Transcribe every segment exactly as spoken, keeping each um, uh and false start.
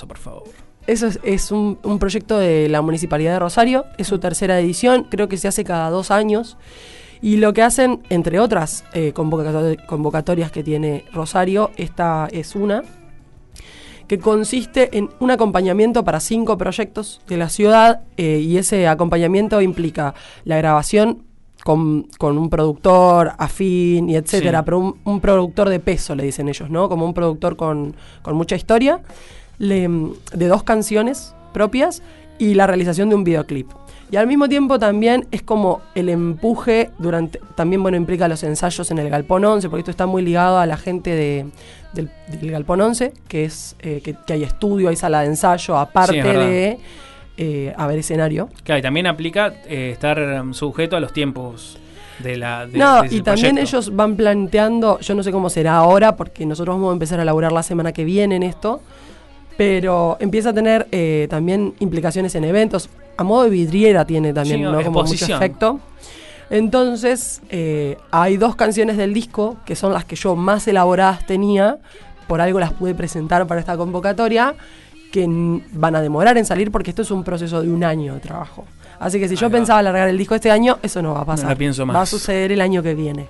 eso, por favor. Eso es, es un, un proyecto de la Municipalidad de Rosario, es su tercera edición, creo que se hace cada dos años. Y lo que hacen, entre otras eh, convocator- convocatorias que tiene Rosario, esta es una, que consiste en un acompañamiento para cinco proyectos de la ciudad, eh, y ese acompañamiento implica la grabación con, con un productor afín y etcétera, sí. Pero un, un productor de peso, le dicen ellos, ¿no? Como un productor con, con mucha historia, le, de dos canciones propias y la realización de un videoclip. Y al mismo tiempo también es como el empuje durante, también bueno, implica los ensayos en el Galpón once, porque esto está muy ligado a la gente de, del, del Galpón once, que es eh, que, que hay estudio, hay sala de ensayo, aparte sí, de eh, haber escenario. Claro, y también aplica eh, estar sujeto a los tiempos de la de, No, de ese y también proyecto. Ellos van planteando, yo no sé cómo será ahora, porque nosotros vamos a empezar a laburar la semana que viene en esto, pero empieza a tener eh, también implicaciones en eventos. A modo de vidriera tiene también, sí, ¿no? Como mucho efecto. Entonces, eh, hay dos canciones del disco que son las que yo más elaboradas tenía, por algo las pude presentar para esta convocatoria, que n- van a demorar en salir porque esto es un proceso de un año de trabajo. Así que si yo Ahí pensaba va. alargar el disco este año, eso no va a pasar. No la pienso más. Va a suceder el año que viene.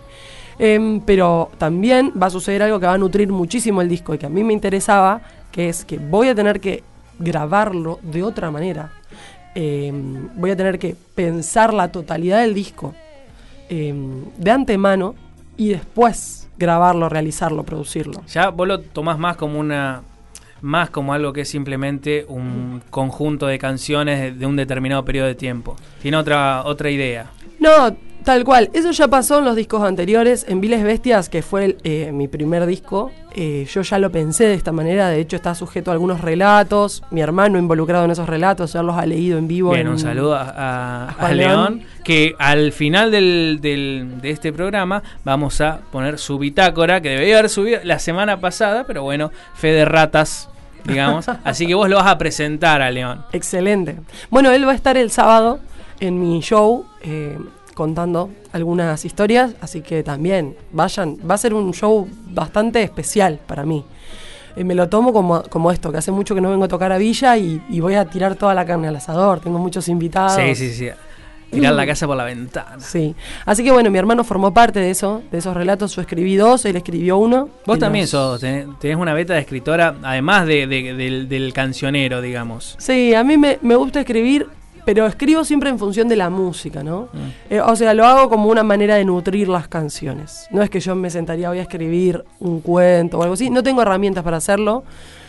Eh, pero también va a suceder algo que va a nutrir muchísimo el disco y que a mí me interesaba, que es que voy a tener que grabarlo de otra manera. Eh, voy a tener que pensar la totalidad del disco eh, de antemano y después grabarlo, realizarlo, producirlo. Ya vos lo tomás más como una más como algo que es simplemente un conjunto de canciones de, de un determinado periodo de tiempo. Tiene otra otra idea. No, tal cual. Eso ya pasó en los discos anteriores. En Viles Bestias, que fue el, eh, mi primer disco, eh, yo ya lo pensé de esta manera. De hecho, está sujeto a algunos relatos. Mi hermano involucrado en esos relatos, ya los ha leído en vivo. Bien, en, un saludo a, a, a, a León, León, que al final del, del, de este programa vamos a poner su bitácora, que debería haber subido la semana pasada, pero bueno, fe de ratas, digamos. Así que vos lo vas a presentar a León. Excelente. Bueno, él va a estar el sábado en mi show, eh, contando algunas historias, así que también vayan, va a ser un show bastante especial para mí. Eh, me lo tomo como, como esto, que hace mucho que no vengo a tocar a Villa y, y voy a tirar toda la carne al asador, tengo muchos invitados. Sí, sí, sí, tirar mm. la casa por la ventana. Sí, así que bueno, mi hermano formó parte de eso, de esos relatos, yo escribí dos, él escribió uno. Vos también los... sos, tenés, tenés una beta de escritora, además de, de, de, del, del cancionero, digamos. Sí, a mí me, me gusta escribir, pero escribo siempre en función de la música, ¿no? Mm. Eh, o sea, lo hago como una manera de nutrir las canciones. No es que yo me sentaría, voy a escribir un cuento o algo así. No tengo herramientas para hacerlo,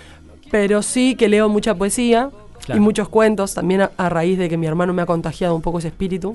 pero sí que leo mucha poesía, claro, y muchos cuentos, también a, a raíz de que mi hermano me ha contagiado un poco ese espíritu.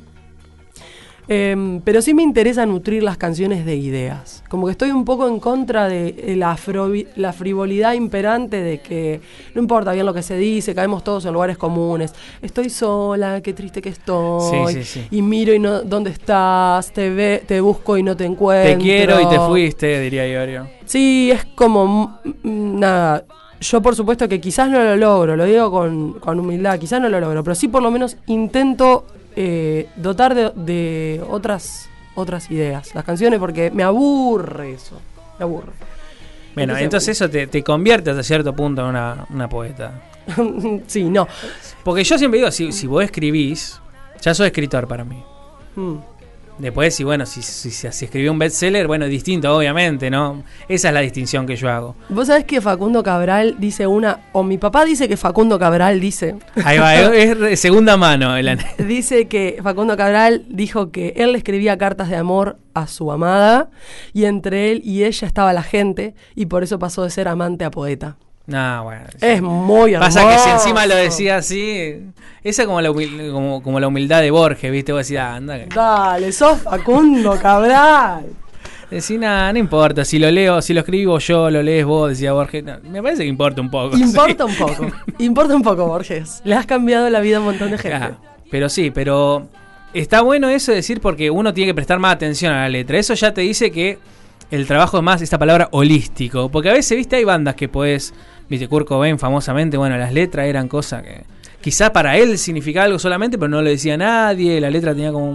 Eh, pero sí me interesa nutrir las canciones de ideas. Como que estoy un poco en contra de la, afro, la frivolidad imperante de que no importa bien lo que se dice, caemos todos en lugares comunes. Estoy sola, qué triste que estoy. Sí, sí, sí. Y miro y no, ¿dónde estás? Te ve, te busco y no te encuentro. Te quiero y te fuiste, diría Iorio. Sí, es como nada. Yo por supuesto que quizás no lo logro, lo digo con, con humildad, quizás no lo logro, pero sí por lo menos intento Eh, dotar de, de otras otras ideas las canciones, porque me aburre eso, me aburre. Bueno, entonces, entonces eso te, te convierte hasta cierto punto en una, una poeta. Sí, no. Porque yo siempre digo, si, si vos escribís, ya sos escritor para mí. Hmm. Después, si bueno, si, si, si, si escribió un bestseller, bueno, distinto, obviamente, ¿no? Esa es la distinción que yo hago. Vos sabés que Facundo Cabral dice una, o mi papá dice que Facundo Cabral dice... Ahí va, es, es segunda mano. El... Dice que Facundo Cabral dijo que él le escribía cartas de amor a su amada, y entre él y ella estaba la gente, y por eso pasó de ser amante a poeta. No, bueno. Es muy hermoso. Pasa que si encima lo decía así, esa es como la, humil- como, como la humildad de Borges, ¿viste? Vos decís, ah, anda. Dale, sos Facundo Cabral. Decís, nada, no importa, si lo leo, si lo escribo yo, lo lees vos, decía Borges. No, me parece que importa un poco. Importa sí. un poco, importa un poco, Borges. Le has cambiado la vida a un montón de gente. Claro, pero sí, pero está bueno eso de decir, porque uno tiene que prestar más atención a la letra. Eso ya te dice que el trabajo es más, esta palabra, holístico. Porque a veces, viste, hay bandas que podés... Viste, Kurt Cobain famosamente, bueno, las letras eran cosas que quizá para él significaba algo solamente, pero no lo decía nadie, la letra tenía como un,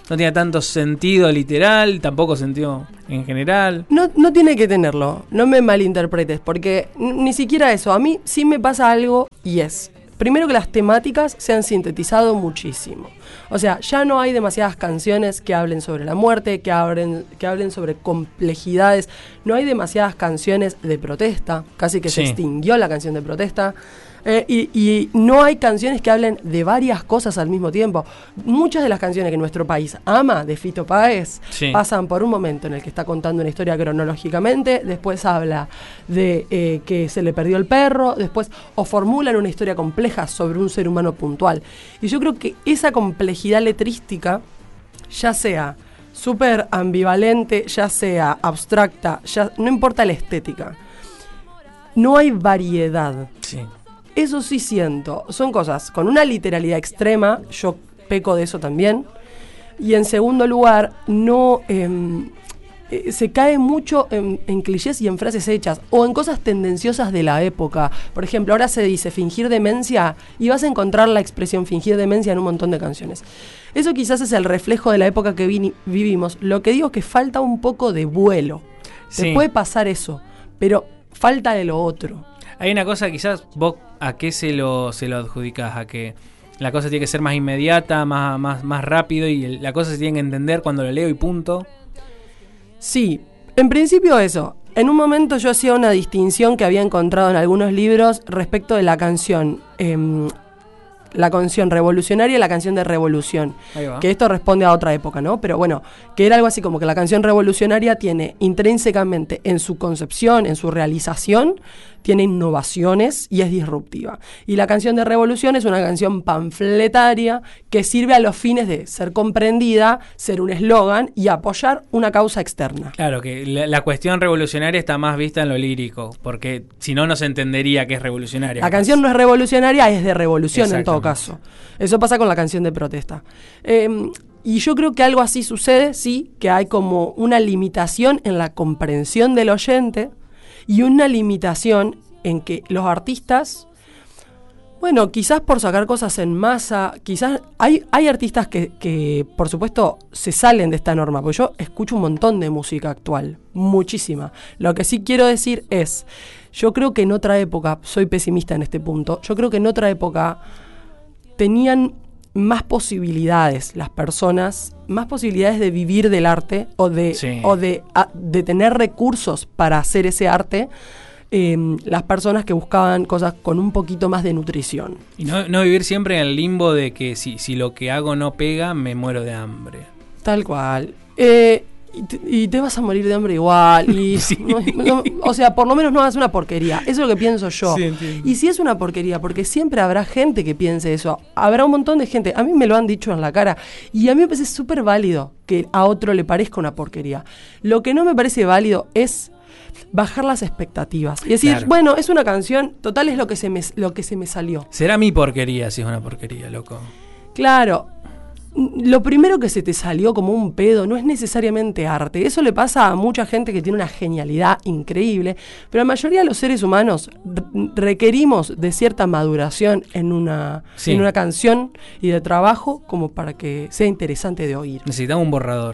no tiene tanto sentido literal, tampoco sentido en general. No, no tiene que tenerlo, no me malinterpretes, porque n- ni siquiera eso. A mí sí me pasa algo y es, primero que las temáticas se han sintetizado muchísimo. O sea, ya no hay demasiadas canciones que hablen sobre la muerte, que hablen, que hablen sobre complejidades. No hay demasiadas canciones de protesta, casi que Sí. se extinguió la canción de protesta. Eh, y, y no hay canciones que hablen de varias cosas al mismo tiempo. Muchas de las canciones que nuestro país ama de Fito Páez Sí. pasan por un momento en el que está contando una historia cronológicamente, después habla de eh, que se le perdió el perro, después o formulan una historia compleja sobre un ser humano puntual. Y yo creo que esa complejidad letrística, ya sea súper ambivalente, ya sea abstracta, ya no importa la estética, no hay variedad. Sí. Eso sí siento. Son cosas con una literalidad extrema, yo peco de eso también. Y en segundo lugar, no eh, eh, se cae mucho en, en clichés y en frases hechas o en cosas tendenciosas de la época. Por ejemplo, ahora se dice fingir demencia y vas a encontrar la expresión fingir demencia en un montón de canciones. Eso quizás es el reflejo de la época que vi- vivimos. Lo que digo es que falta un poco de vuelo. Sí. Te puede pasar eso, pero falta de lo otro. Hay una cosa, quizás vos a qué se lo, se lo adjudicás, a que la cosa tiene que ser más inmediata, más, más, más rápido y el- la cosa se tiene que entender cuando lo leo y punto. Sí, en principio eso. En un momento yo hacía una distinción que había encontrado en algunos libros respecto de la canción, em, la canción revolucionaria y la canción de revolución. Ahí va. Que esto responde a otra época, ¿no? Pero bueno, que era algo así como que la canción revolucionaria tiene intrínsecamente en su concepción, en su realización, tiene innovaciones y es disruptiva. Y la canción de revolución es una canción panfletaria que sirve a los fines de ser comprendida, ser un eslogan y apoyar una causa externa. Claro, que la, la cuestión revolucionaria está más vista en lo lírico, porque si no, no se entendería que es revolucionaria. La canción no es revolucionaria, es de revolución en todo caso. Exactamente. Eso pasa con la canción de protesta. Eh, y yo creo que algo así sucede, sí, que hay como una limitación en la comprensión del oyente y una limitación en que los artistas, bueno, quizás por sacar cosas en masa, quizás hay, hay artistas que, que, por supuesto, se salen de esta norma, porque yo escucho un montón de música actual, muchísima. Lo que sí quiero decir es, yo creo que en otra época, soy pesimista en este punto, yo creo que en otra época tenían más posibilidades las personas, más posibilidades de vivir del arte o de, Sí. o de, a, de tener recursos para hacer ese arte, eh, las personas que buscaban cosas con un poquito más de nutrición. Y no, no vivir siempre en el limbo de que si, si lo que hago no pega, me muero de hambre. Tal cual. Eh, y, te, y te vas a morir de hambre igual. Y, Sí. no, no, o sea, por lo menos no hagas una porquería. Eso es lo que pienso yo. Sí, entiendo. Y si es una porquería, porque siempre habrá gente que piense eso. Habrá un montón de gente. A mí me lo han dicho en la cara. Y a mí me parece súper válido que a otro le parezca una porquería. Lo que no me parece válido es bajar las expectativas. Y decir, Claro. bueno, es una canción, total es lo que se me, lo que se me salió. Será mi porquería si es una porquería, loco. Claro, lo primero que se te salió como un pedo no es necesariamente arte. Eso le pasa a mucha gente que tiene una genialidad increíble, pero la mayoría de los seres humanos re- requerimos de cierta maduración en una, Sí. en una canción y de trabajo como para que sea interesante de oír. Necesitamos un borrador.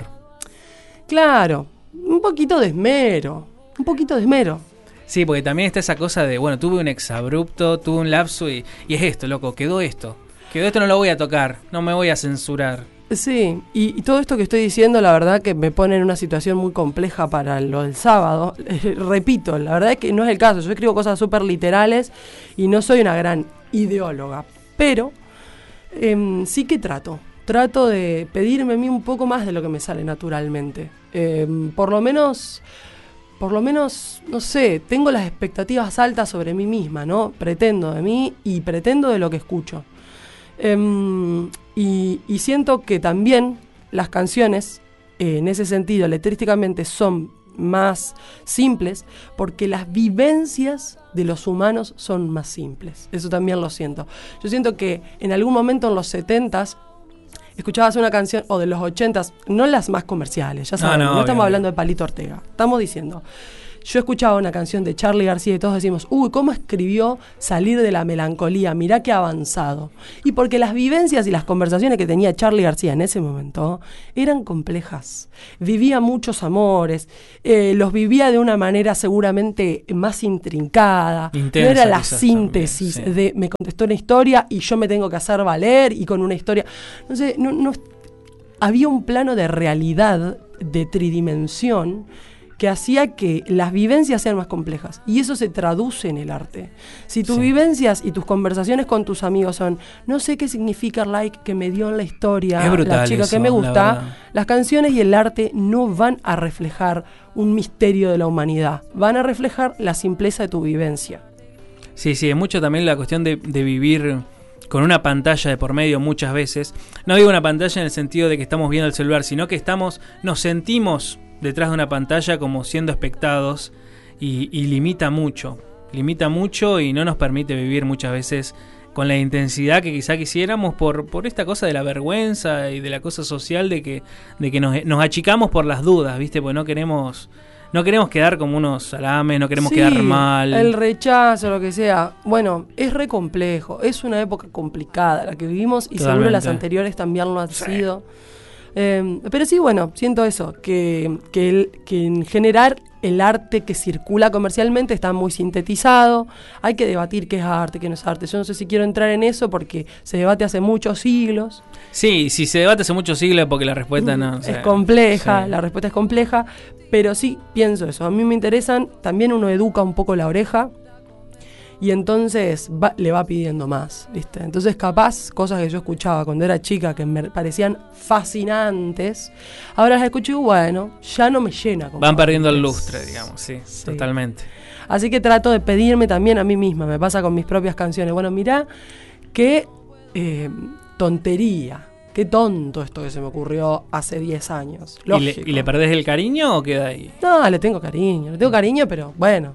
Claro, un poquito de esmero, un poquito de esmero. Sí, porque también está esa cosa de, bueno, tuve un exabrupto, tuve un lapso y, y es esto, loco, quedó esto. Quedó esto, no lo voy a tocar, no me voy a censurar. Sí, y, y todo esto que estoy diciendo, la verdad que me pone en una situación muy compleja para lo del sábado. Eh, repito, la verdad es que no es el caso. Yo escribo cosas súper literales y no soy una gran ideóloga, pero eh, sí que trato. Trato de pedirme a mí un poco más de lo que me sale naturalmente. Eh, por lo menos, por lo menos, no sé, tengo las expectativas altas sobre mí misma, ¿no? Pretendo de mí y pretendo de lo que escucho. Um, y, y siento que también las canciones, eh, en ese sentido, letrísticamente son más simples porque las vivencias de los humanos son más simples. Eso también lo siento. Yo siento que en algún momento en los setentas escuchabas una canción, o de los ochentas, no las más comerciales, ya No, saben, no, no, estamos obvio, hablando de Palito Ortega, estamos diciendo... yo escuchaba una canción de Charly García y todos decimos, uy, ¿cómo escribió Salir de la melancolía? Mirá qué avanzado. Y porque las vivencias y las conversaciones que tenía Charly García en ese momento eran complejas. Vivía muchos amores, eh, los vivía de una manera seguramente más intrincada. Intensa, no era la quizás, síntesis también, sí. de me contestó una historia y yo me tengo que hacer valer y con una historia. No sé, no, no había un plano de realidad, de tridimensión, que hacía que las vivencias sean más complejas. Y eso se traduce en el arte. Si tus Sí. vivencias y tus conversaciones con tus amigos son, no sé qué significa el like que me dio en la historia, Es brutal la chica eso, que me la gusta, verdad. las canciones y el arte no van a reflejar un misterio de la humanidad. Van a reflejar la simpleza de tu vivencia. Sí, sí, es mucho también la cuestión de, de vivir con una pantalla de por medio muchas veces. No digo una pantalla en el sentido de que estamos viendo el celular, sino que estamos, nos sentimos detrás de una pantalla como siendo espectados y, y limita mucho, limita mucho y no nos permite vivir muchas veces con la intensidad que quizá quisiéramos por, por esta cosa de la vergüenza y de la cosa social de que, de que nos, nos achicamos por las dudas, ¿viste? Porque no queremos... No queremos quedar como unos salames, no queremos Sí, quedar mal. El rechazo, lo que sea. Bueno, es re complejo. Es una época complicada la que vivimos y Totalmente. seguro las anteriores también lo han Sí. sido. Eh, pero sí, bueno, siento eso, que, que, el, que en general el arte que circula comercialmente está muy sintetizado. Hay que debatir qué es arte, qué no es arte. Yo no sé si quiero entrar en eso porque se debate hace muchos siglos. Sí, si se debate hace muchos siglos es porque la respuesta no... o Es sea, compleja, sí. la respuesta es compleja, pero sí pienso eso. A mí me interesan, también uno educa un poco la oreja y entonces va, le va pidiendo más, ¿viste? Entonces capaz, cosas que yo escuchaba cuando era chica que me parecían fascinantes, ahora las escucho y bueno, ya no me llena. como Van perdiendo el antes. lustre, digamos, sí, Sí. totalmente. Así que trato de pedirme también a mí misma, me pasa con mis propias canciones. Bueno, mirá qué eh, tontería, qué tonto esto que se me ocurrió hace diez años. ¿Y le, Lógico. ¿Y le perdés el cariño o queda ahí? No, le tengo cariño, le tengo cariño, pero bueno.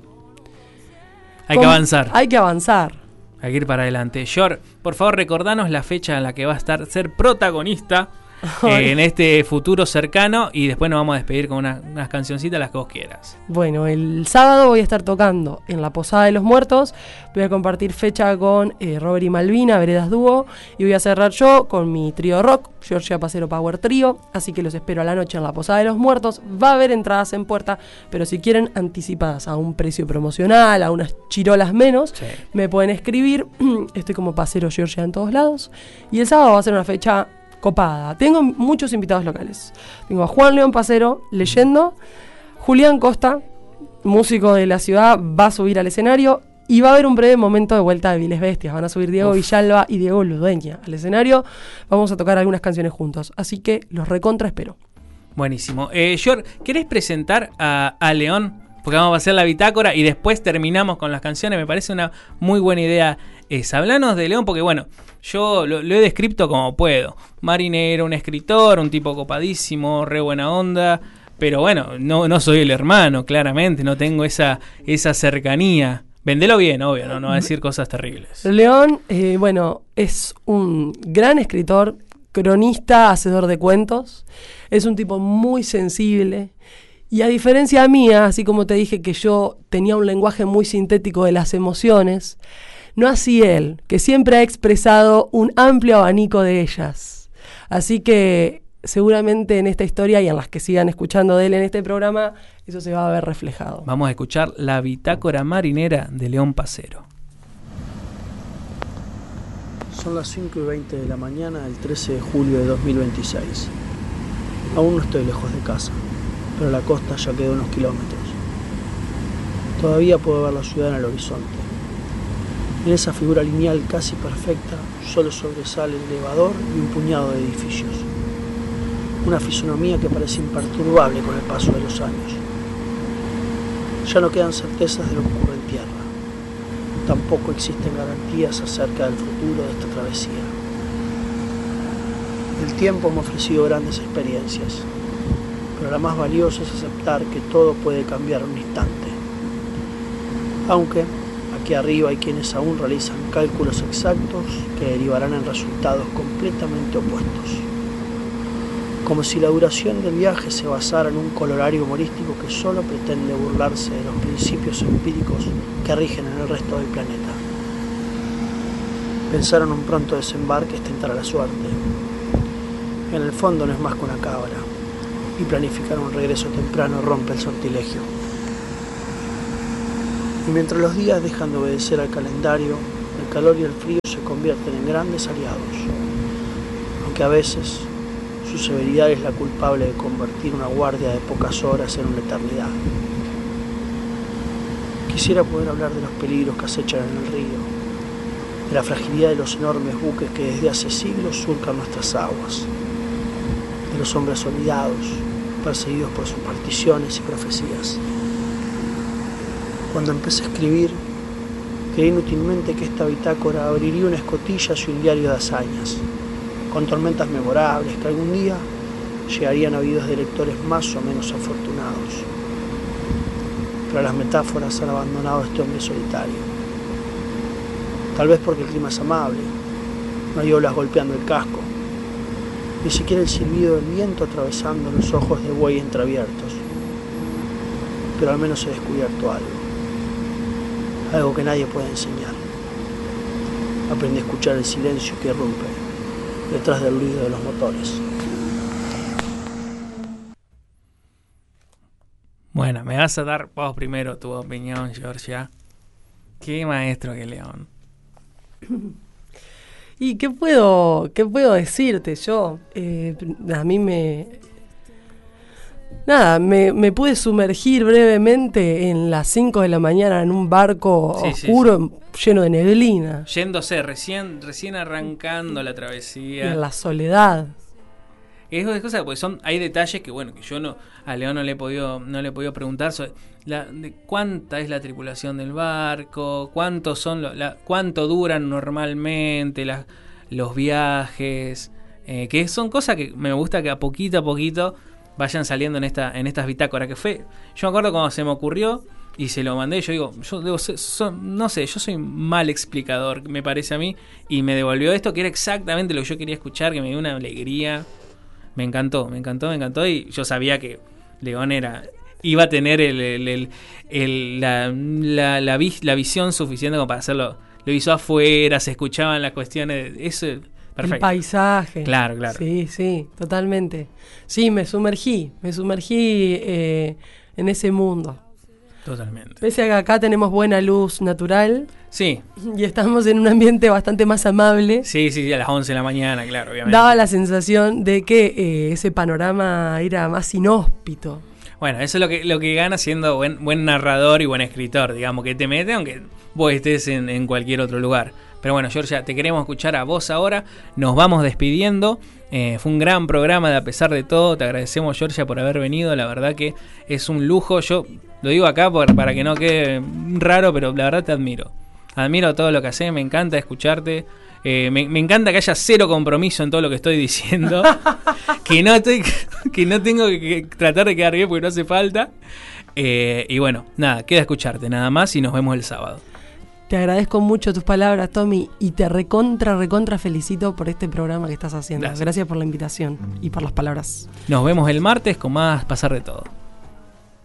Hay ¿Cómo? que avanzar, Hay que avanzar. hay que ir para adelante. Yor, por favor, recordanos la fecha en la que va a estar ser protagonista eh, en este futuro cercano y después nos vamos a despedir con una- unas cancioncitas, las que vos quieras. Bueno, el sábado voy a estar tocando en la Posada de los Muertos. Voy a compartir fecha con eh, Robert y Malvina, Veredas Dúo. Y voy a cerrar yo con mi trío rock, Georgia Pacero Power Trío. Así que los espero a la noche en la Posada de los Muertos. Va a haber entradas en puerta, pero si quieren anticipadas a un precio promocional, a unas chirolas menos, Sí. me pueden escribir. Estoy como Pacero Georgia en todos lados. Y el sábado va a ser una fecha copada. Tengo muchos invitados locales. Tengo a Juan León Pacero leyendo, Julián Costa, músico de la ciudad, va a subir al escenario y va a haber un breve momento de vuelta de Viles Bestias. Van a subir Diego Uf. Villalba y Diego Ludueña al escenario. Vamos a tocar algunas canciones juntos. Así que los recontra espero. Buenísimo. Eh, Yor, ¿querés presentar a, a León? Porque vamos a hacer la bitácora y después terminamos con las canciones. Me parece una muy buena idea esa. Hablanos de León porque, bueno, yo lo, lo he descrito como puedo. Marinero, un escritor, un tipo copadísimo, re buena onda. Pero bueno, no, no soy el hermano, claramente. No tengo esa, esa cercanía. Vendelo bien, obvio, no, no va a decir cosas terribles. León, eh, bueno, es un gran escritor, cronista, hacedor de cuentos. Es un tipo muy sensible. Y a diferencia mía, así como te dije que yo tenía un lenguaje muy sintético de las emociones, no así él, que siempre ha expresado un amplio abanico de ellas. Así que seguramente en esta historia y en las que sigan escuchando de él en este programa, eso se va a ver reflejado. Vamos a escuchar la bitácora marinera de León Pacero. Son las cinco y veinte de la mañana del trece de julio de dos mil veintiséis. Aún no estoy lejos de casa, pero la costa ya queda unos kilómetros. Todavía puedo ver la ciudad en el horizonte. En esa figura lineal casi perfecta solo sobresale el elevador y un puñado de edificios. Una fisonomía que parece imperturbable con el paso de los años. Ya no quedan certezas de lo que ocurre en tierra. Tampoco existen garantías acerca del futuro de esta travesía. El tiempo me ha ofrecido grandes experiencias, pero la más valiosa es aceptar que todo puede cambiar en un instante. Aunque aquí arriba hay quienes aún realizan cálculos exactos que derivarán en resultados completamente opuestos. como si la duración del viaje se basara en un colorario humorístico que solo pretende burlarse de los principios empíricos que rigen en el resto del planeta. Pensar en un pronto desembarque es tentar a la suerte. En el fondo no es más que una cábala, y planificar un regreso temprano rompe el sortilegio. Y mientras los días dejan de obedecer al calendario, el calor y el frío se convierten en grandes aliados, aunque a veces su severidad es la culpable de convertir una guardia de pocas horas en una eternidad. Quisiera poder hablar de los peligros que acechan en el río, de la fragilidad de los enormes buques que desde hace siglos surcan nuestras aguas, de los hombres olvidados, perseguidos por supersticiones y profecías. Cuando empecé a escribir, creí inútilmente que esta bitácora abriría una escotilla y un diario de hazañas, con tormentas memorables que algún día llegarían a oídos de lectores más o menos afortunados. Pero las metáforas han abandonado a este hombre solitario. Tal vez porque el clima es amable, no hay olas golpeando el casco, ni siquiera el silbido del viento atravesando los ojos de buey entreabiertos. Pero al menos he descubierto algo, algo que nadie puede enseñar. Aprendí a escuchar el silencio que irrumpe detrás del ruido de los motores. Bueno, me vas a dar vos primero tu opinión, Georgia. Qué maestro que León. ¿Y qué puedo, qué puedo decirte yo? Eh, a mí me... Nada, me, me pude sumergir brevemente en las cinco de la mañana en un barco sí, oscuro, sí, sí. lleno de neblina. Yéndose, recién, recién arrancando la travesía. Y en la soledad. Es de cosas, porque son, hay detalles que bueno, que yo no, a León no le he podido, no le he podido preguntar sobre la, de cuánta es la tripulación del barco, cuántos son lo, la, cuánto duran normalmente las, los viajes, eh, que son cosas que me gusta que a poquito a poquito vayan saliendo en esta, en estas bitácoras que fue. Yo me acuerdo cuando se me ocurrió y se lo mandé, yo digo, yo debo ser, so, no sé, yo soy un mal explicador, me parece a mí, y me devolvió esto que era exactamente lo que yo quería escuchar, que me dio una alegría. Me encantó, me encantó, me encantó, y yo sabía que León era iba a tener el, el, el, el, la, la, la, vis, la visión suficiente como para hacerlo. Lo hizo afuera, se escuchaban las cuestiones, eso, perfecto. El paisaje. Claro, claro. Sí, sí, totalmente. Sí, me sumergí, me sumergí eh, en ese mundo. Totalmente. Pese a que acá tenemos buena luz natural. Sí. Y estamos en un ambiente bastante más amable. Sí, sí, a las once de la mañana, claro, obviamente. Daba la sensación de que eh, ese panorama era más inhóspito. Bueno, eso es lo que lo que gana siendo buen, buen narrador y buen escritor, digamos, que te mete aunque vos estés en, en cualquier otro lugar. Pero bueno, Georgia, te queremos escuchar a vos ahora. Nos vamos despidiendo. Eh, fue un gran programa de A Pesar de Todo. Te agradecemos, Georgia, por haber venido. La verdad que es un lujo. Yo lo digo acá por, para que no quede raro, pero la verdad te admiro. Admiro todo lo que haces, me encanta escucharte. Eh, me, me encanta que haya cero compromiso en todo lo que estoy diciendo. que no estoy que no tengo que, que tratar de quedar bien porque no hace falta. Eh, y bueno, nada, queda escucharte nada más y nos vemos el sábado. Te agradezco mucho tus palabras, Tommy, y te recontra, recontra felicito por este programa que estás haciendo. Gracias. Gracias por la invitación y por las palabras. Nos vemos el martes con más Pasar de Todo.